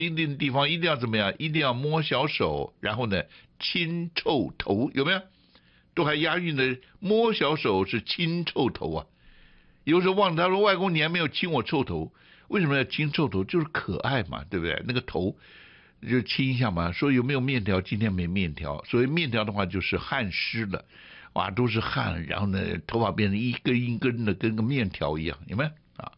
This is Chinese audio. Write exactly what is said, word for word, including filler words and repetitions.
一定的地方一定要怎么样？一定要摸小手，然后呢，亲臭头，有没有？都还押韵的，摸小手是亲臭头啊。有时候忘了，他说外公你还没有亲我臭头，为什么要亲臭头？就是可爱嘛，对不对？那个头就亲一下嘛。说有没有面条？今天没面条。所以面条的话就是汗湿了，哇，都是汗，然后呢，头发变成一根一根的，跟个面条一样，有没有？